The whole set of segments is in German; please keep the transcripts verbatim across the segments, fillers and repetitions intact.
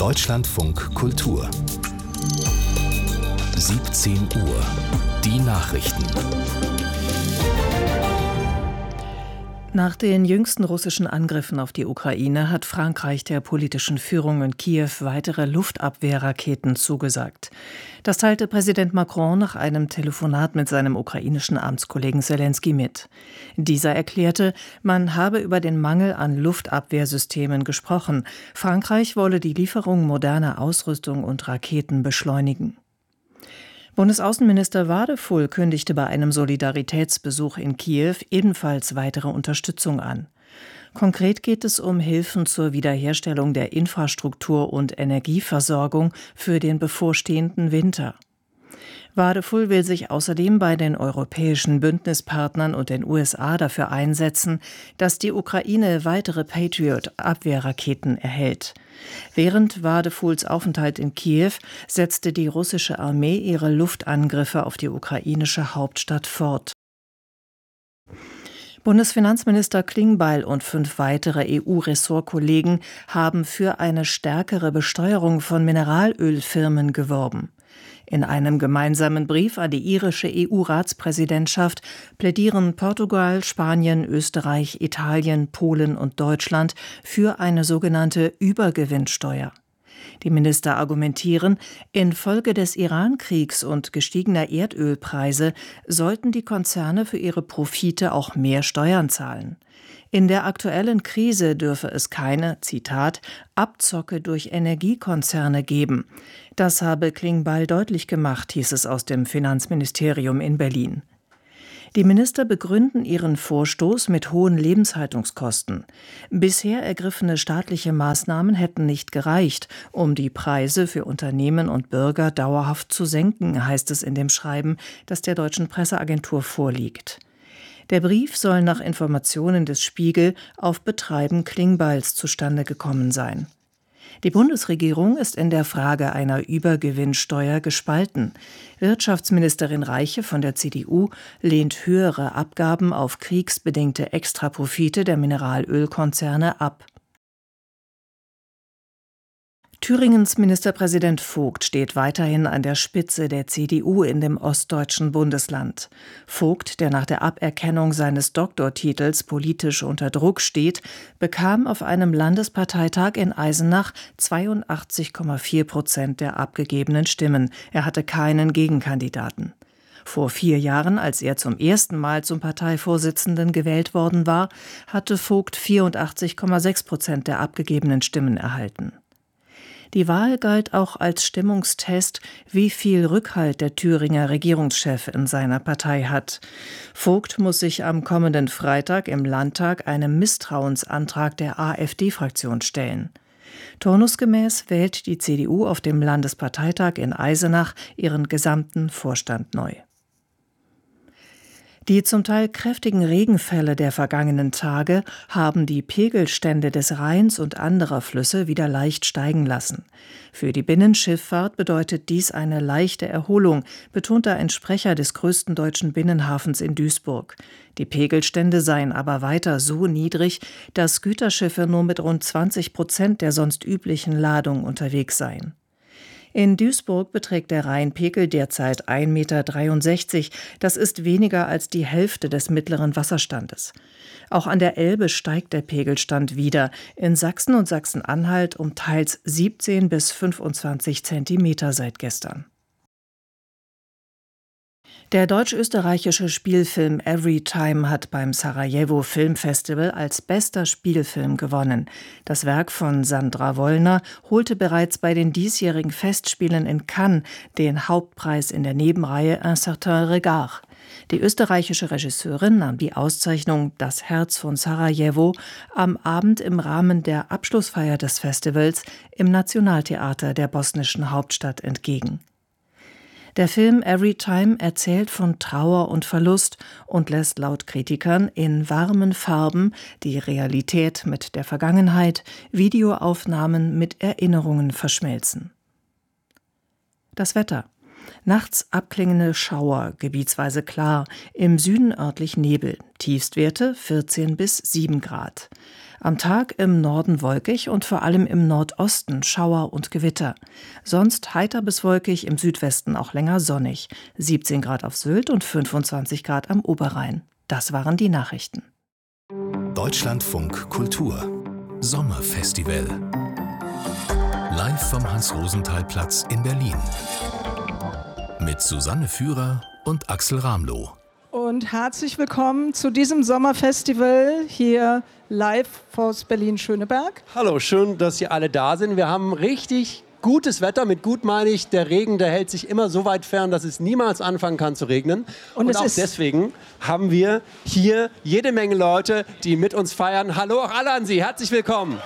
Deutschlandfunk Kultur siebzehn Uhr. Die Nachrichten. Nach den jüngsten russischen Angriffen auf die Ukraine hat Frankreich der politischen Führung in Kiew weitere Luftabwehrraketen zugesagt. Das teilte Präsident Macron nach einem Telefonat mit seinem ukrainischen Amtskollegen Selenskyj mit. Dieser erklärte, man habe über den Mangel an Luftabwehrsystemen gesprochen. Frankreich wolle die Lieferung moderner Ausrüstung und Raketen beschleunigen. Bundesaußenminister Wadefull kündigte bei einem Solidaritätsbesuch in Kiew ebenfalls weitere Unterstützung an. Konkret geht es um Hilfen zur Wiederherstellung der Infrastruktur und Energieversorgung für den bevorstehenden Winter. Wadefull will sich außerdem bei den europäischen Bündnispartnern und den U S A dafür einsetzen, dass die Ukraine weitere Patriot-Abwehrraketen erhält. Während Wadefulls Aufenthalt in Kiew setzte die russische Armee ihre Luftangriffe auf die ukrainische Hauptstadt fort. Bundesfinanzminister Klingbeil und fünf weitere E U-Ressortkollegen haben für eine stärkere Besteuerung von Mineralölfirmen geworben. In einem gemeinsamen Brief an die irische E U-Ratspräsidentschaft plädieren Portugal, Spanien, Österreich, Italien, Polen und Deutschland für eine sogenannte Übergewinnsteuer. Die Minister argumentieren, infolge des Iran-Kriegs und gestiegener Erdölpreise sollten die Konzerne für ihre Profite auch mehr Steuern zahlen. In der aktuellen Krise dürfe es keine, Zitat, Abzocke durch Energiekonzerne geben. Das habe Klingbeil deutlich gemacht, hieß es aus dem Finanzministerium in Berlin. Die Minister begründen ihren Vorstoß mit hohen Lebenshaltungskosten. Bisher ergriffene staatliche Maßnahmen hätten nicht gereicht, um die Preise für Unternehmen und Bürger dauerhaft zu senken, heißt es in dem Schreiben, das der deutschen Presseagentur vorliegt. Der Brief soll nach Informationen des Spiegel auf Betreiben Klingbeils zustande gekommen sein. Die Bundesregierung ist in der Frage einer Übergewinnsteuer gespalten. Wirtschaftsministerin Reiche von der C D U lehnt höhere Abgaben auf kriegsbedingte Extraprofite der Mineralölkonzerne ab. Thüringens Ministerpräsident Vogt steht weiterhin an der Spitze der C D U in dem ostdeutschen Bundesland. Vogt, der nach der Aberkennung seines Doktortitels politisch unter Druck steht, bekam auf einem Landesparteitag in Eisenach zweiundachtzig Komma vier Prozent der abgegebenen Stimmen. Er hatte keinen Gegenkandidaten. Vor vier Jahren, als er zum ersten Mal zum Parteivorsitzenden gewählt worden war, hatte Vogt vierundachtzig Komma sechs Prozent der abgegebenen Stimmen erhalten. Die Wahl galt auch als Stimmungstest, wie viel Rückhalt der Thüringer Regierungschef in seiner Partei hat. Vogt muss sich am kommenden Freitag im Landtag einem Misstrauensantrag der AfD-Fraktion stellen. Turnusgemäß wählt die C D U auf dem Landesparteitag in Eisenach ihren gesamten Vorstand neu. Die zum Teil kräftigen Regenfälle der vergangenen Tage haben die Pegelstände des Rheins und anderer Flüsse wieder leicht steigen lassen. Für die Binnenschifffahrt bedeutet dies eine leichte Erholung, betonte ein Sprecher des größten deutschen Binnenhafens in Duisburg. Die Pegelstände seien aber weiter so niedrig, dass Güterschiffe nur mit rund zwanzig Prozent der sonst üblichen Ladung unterwegs seien. In Duisburg beträgt der Rheinpegel derzeit ein Komma dreiundsechzig Meter. Das ist weniger als die Hälfte des mittleren Wasserstandes. Auch an der Elbe steigt der Pegelstand wieder. In Sachsen und Sachsen-Anhalt um teils siebzehn bis fünfundzwanzig Zentimeter seit gestern. Der deutsch-österreichische Spielfilm Everytime hat beim Sarajevo Filmfestival als bester Spielfilm gewonnen. Das Werk von Sandra Wollner holte bereits bei den diesjährigen Festspielen in Cannes den Hauptpreis in der Nebenreihe Un certain regard. Die österreichische Regisseurin nahm die Auszeichnung Das Herz von Sarajevo am Abend im Rahmen der Abschlussfeier des Festivals im Nationaltheater der bosnischen Hauptstadt entgegen. Der Film Everytime erzählt von Trauer und Verlust und lässt laut Kritikern in warmen Farben die Realität mit der Vergangenheit, Videoaufnahmen mit Erinnerungen verschmelzen. Das Wetter. Nachts abklingende Schauer, gebietsweise klar, im Süden örtlich Nebel, Tiefstwerte vierzehn bis sieben Grad. Am Tag im Norden wolkig und vor allem im Nordosten Schauer und Gewitter. Sonst heiter bis wolkig, im Südwesten auch länger sonnig. siebzehn Grad auf Sylt und fünfundzwanzig Grad am Oberrhein. Das waren die Nachrichten. Deutschlandfunk Kultur Sommerfestival. Live vom Hans-Rosenthal-Platz in Berlin. Mit Susanne Führer und Axel Ramloh. Und herzlich willkommen zu diesem Sommerfestival hier live aus Berlin-Schöneberg. Hallo, schön, dass ihr alle da sind. Wir haben richtig gutes Wetter. Mit gut meine ich, der Regen, der hält sich immer so weit fern, dass es niemals anfangen kann zu regnen. Und, Und auch deswegen haben wir hier jede Menge Leute, die mit uns feiern. Hallo auch alle an Sie, herzlich willkommen.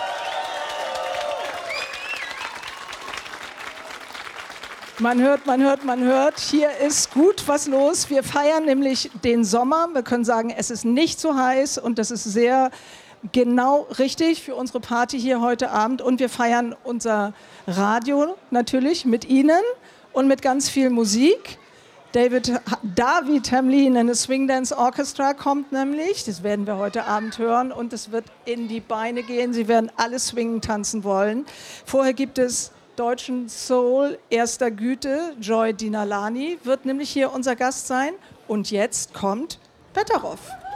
Man hört, man hört, man hört. Hier ist gut was los. Wir feiern nämlich den Sommer. Wir können sagen, es ist nicht so heiß und das ist sehr genau richtig für unsere Party hier heute Abend. Und wir feiern unser Radio natürlich mit Ihnen und mit ganz viel Musik. David, David Hamlin in the Swing Dance Orchestra kommt nämlich. Das werden wir heute Abend hören und es wird in die Beine gehen. Sie werden alle swingen tanzen wollen. Vorher gibt es deutschen Soul erster Güte. Joy Dinalani wird nämlich hier unser Gast sein. Und jetzt kommt Peterhoff.